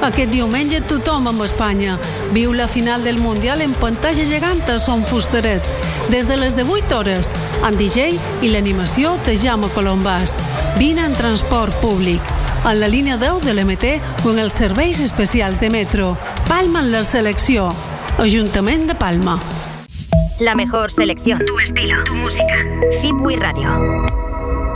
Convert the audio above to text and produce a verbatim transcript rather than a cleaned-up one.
Aquest diumenge tothom amb Espanya viu la final del Mundial en pantalla gegant a Son Fustaret. Des de les divuit hores, en D J i l'animació de Jaume Colombàs. Vine en transport públic, en la línia deu de l'M T o en els serveis especials de metro. Palma en la selecció. Ajuntament de Palma. La mejor selección. Tu estilo. Tu música. Zipwi Radio.